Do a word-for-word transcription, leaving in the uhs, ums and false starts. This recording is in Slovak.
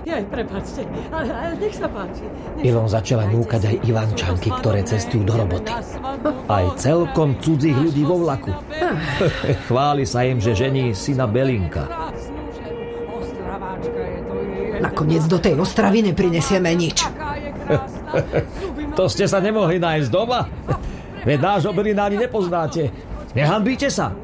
Jaj, prepáčte, ale, ale nech sa páči. Nech Ilon sa začala páči. núkať aj Ivančanky, ktoré cestujú do roboty. Aj celkom cudzích ľudí vo vlaku. Chváli sa im, že žení syna Belinka. Nakoniec do tej Ostravy neprinesieme nič. To ste sa nemohli nájsť doma? Veď nášho Belina ani nepoznáte. Nehanbíte sa?